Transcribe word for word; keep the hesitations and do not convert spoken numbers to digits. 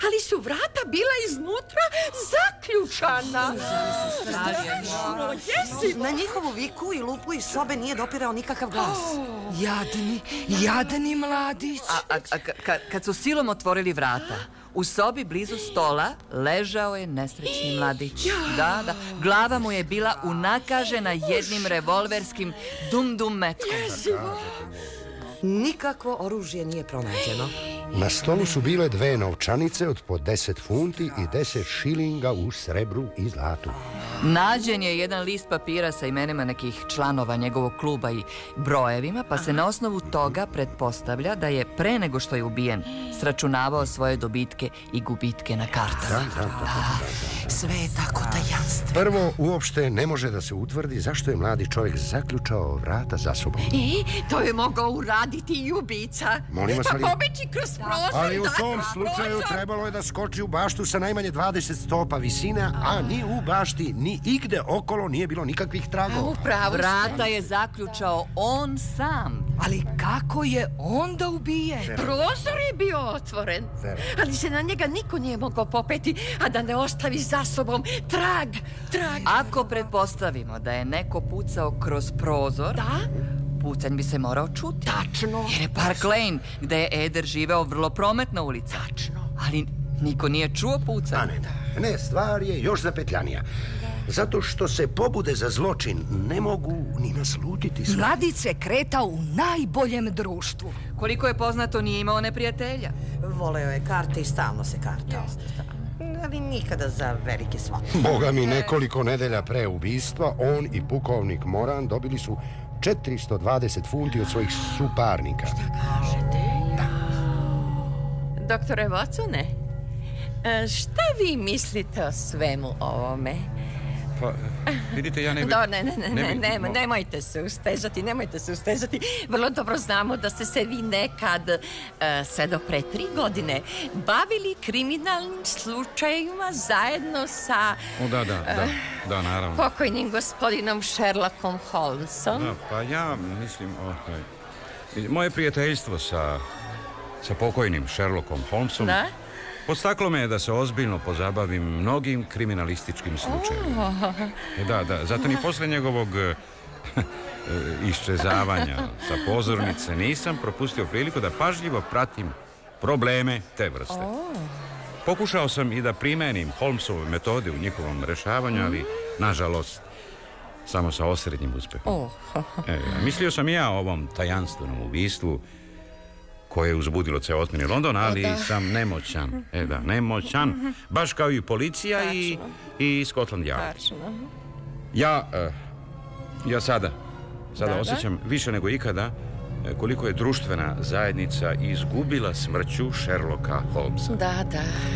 ali su vrata bila iznutra zaključana. Strašno, jesi? Na njihovu viku i lupu iz sobe nije dopirao nikakav glas. Jadni, jadni mladić. A, a, a ka, kad su silom otvorili vrata, u sobi blizu stola ležao je nesrećni mladić. Da, da, glava mu je bila unakažena jednim revolverskim dum-dum metkom. Nikakvo oružje nije pronađeno. Na stolu su bile dve novčanice od po deset funti i deset šilinga u srebru i zlatu. Nađen je jedan list papira sa imenima nekih članova njegovog kluba i brojevima, pa se na osnovu toga pretpostavlja da je pre nego što je ubijen sračunavao svoje dobitke i gubitke na kartama. Da, da, da, da. Sve je tako tajanstveno. Prvo, uopšte ne može da se utvrdi zašto je mladi čovjek zaključao vrata za sobom. I to je mogao uraditi i ubica. Molim vas, ali... Pa pobeći kroz prozor. Ali u da, tom kroz slučaju prozor. trebalo je da skoči u baštu sa najmanje dvadeset stopa visine, a ni u bašti, ni igde okolo nije bilo nikakvih tragova. Upravo ste. Vrata je zaključao on sam. Ali kako je onda ubijen? Prozor je bio otvoren, ali se na njega niko nije mogao popeti, a da ne ostavi za sobom trag, trag. Ako pretpostavimo da je neko pucao kroz prozor, Da? pucanj bi se morao čuti. Tačno. Jer je Park Lane, gde je Eder živeo, vrlo prometna ulica. Tačno. Ali niko nije čuo pucanje. A ne, ne, stvar je još zapetljanija. Zato što se pobude za zločin ne mogu ni naslutiti sve. Mladić se kretao u najboljem društvu. Koliko je poznato, nije imao neprijatelja. Voleo je karte i stalno se kartao. Ali nikada za velike svote. Boga mi, nekoliko nedelja pre ubistva, on i pukovnik Moran dobili su četiristo dvadeset funti od svojih suparnika. Doktore Watsone, e, šta vi mislite o svemu ovome? Pa, vidite, ja ne bi... Do, ne, ne, ne, ne, bi- ne, mo- nemojte se ustezati, nemojte se ustezati. Vrlo dobro znamo da ste se vi nekad, e, sve do pre tri godine, bavili kriminalnim slučajima zajedno sa O, da, da, da, da, naravno. pokojnim gospodinom Sherlockom Holmesom. Da, pa ja mislim, ovaj, moje prijateljstvo sa, sa pokojnim Sherlockom Holmesom Da? podstaklo me da se ozbiljno pozabavim mnogim kriminalističkim slučajevima. E, Da, da, zato ni posle njegovog e, iščezavanja sa pozornice nisam propustio priliku da pažljivo pratim probleme te vrste. Pokušao sam i da primenim Holmesove metode u njihovom rešavanju, ali, nažalost, samo sa osrednjim uspehom. Oh. E, mislio sam i ja o ovom tajanstvenom ubistvu koje je uzbudilo ceo otmeni London, ali sam nemoćan. E da, nemoćan. Baš kao i policija i, i Scotland Yard. Tačno. Ja, e, ja sada, sada Da, osjećam više nego ikada e, koliko je društvena zajednica izgubila smrću Sherlocka Holmesa. Da, da.